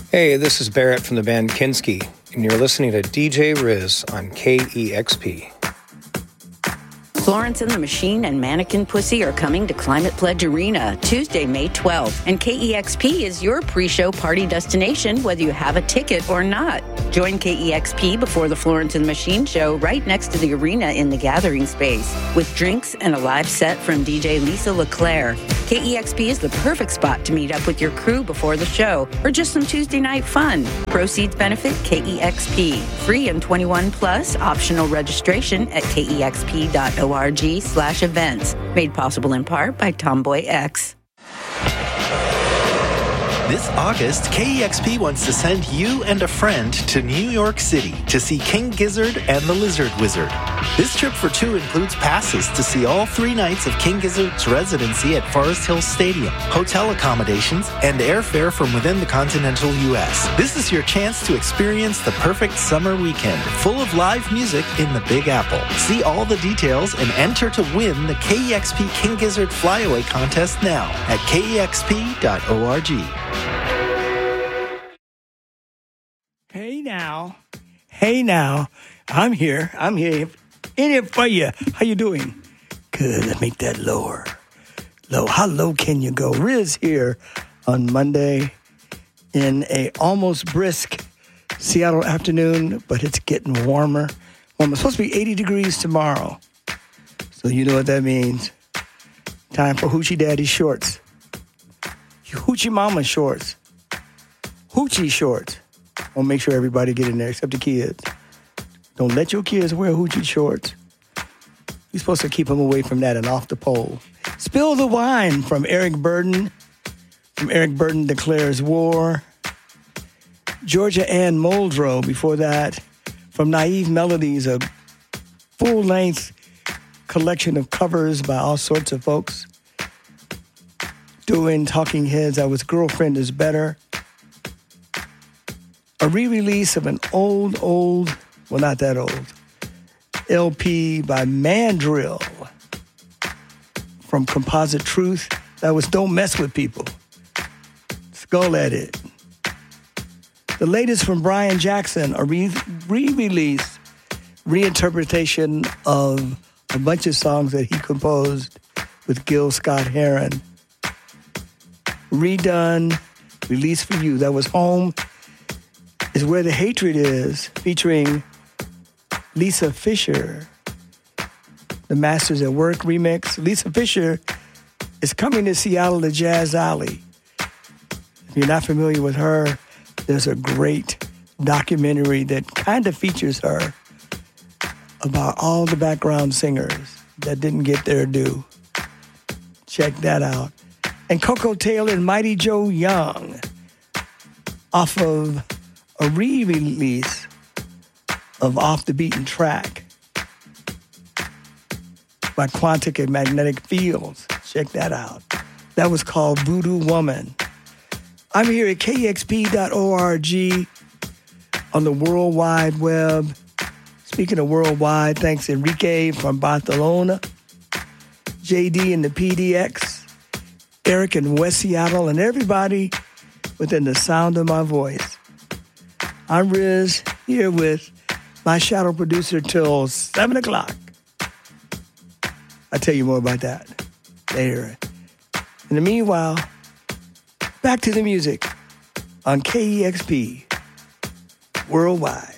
Hey, this is Barrett from the band Kinski, and you're listening to DJ Riz on KEXP. Florence and the Machine and Mannequin Pussy are coming to Climate Pledge Arena Tuesday, May 12th. And KEXP is your pre-show party destination, whether you have a ticket or not. Join KEXP before the Florence and the Machine show right next to the arena in the gathering space, with drinks and a live set from DJ Lisa LeClaire. KEXP is the perfect spot to meet up with your crew before the show, or just some Tuesday night fun. Proceeds benefit KEXP. Free and 21 plus, optional registration at kexp.org/events. Made possible in part by Tomboy X. This August, KEXP wants to send you and a friend to New York City to see King Gizzard and the Lizard Wizard. This trip for two includes passes to see all 3 nights of King Gizzard's residency at Forest Hills Stadium, hotel accommodations, and airfare from within the continental U.S. This is your chance to experience the perfect summer weekend, full of live music in the Big Apple. See all the details and enter to win the KEXP King Gizzard Flyaway Contest now at kexp.org. Hey now, I'm here in here for you. How you doing? Good, let's make that lower. How low can you go? Riz here on Monday in a almost brisk Seattle afternoon, but it's getting warmer. It's supposed to be 80 degrees tomorrow. So you know what that means. Time for Hoochie Daddy shorts. Hoochie Mama shorts. Hoochie shorts. I'll make sure everybody get in there except the kids. Don't let your kids wear hoochie shorts. You're supposed to keep them away from that and off the pole. Spill the Wine from Eric Burden. From Eric Burden Declares War. Georgia Ann Muldrow before that. From Naive Melodies, a full-length collection of covers by all sorts of folks. Doing Talking Heads, I Was Girlfriend Is Better. A re-release of an old, well, not that old, LP by Mandrill from Composite Truth. That was Don't Mess With People. Skull Edit. The latest from Brian Jackson, a re-release, reinterpretation of a bunch of songs that he composed with Gil Scott-Heron. Redone, released for you. That was Home Is Where the Hatred Is, featuring Lisa Fischer, the Masters at Work remix. Lisa Fischer is coming to Seattle to Jazz Alley. If you're not familiar with her, there's a great documentary that kind of features her about all the background singers that didn't get their due. Check that out. And Coco Taylor and Mighty Joe Young off of a re-release of Off the Beaten Track by Quantic and Magnetic Fields. Check that out. That was called Voodoo Woman. I'm here at kexp.org on the World Wide Web. Speaking of worldwide, thanks Enrique from Barcelona, JD and the PDX, Eric in West Seattle, and everybody within the sound of my voice. I'm Riz, here with my shadow producer till 7 o'clock. I'll tell you more about that later. In the meanwhile, back to the music on KEXP Worldwide.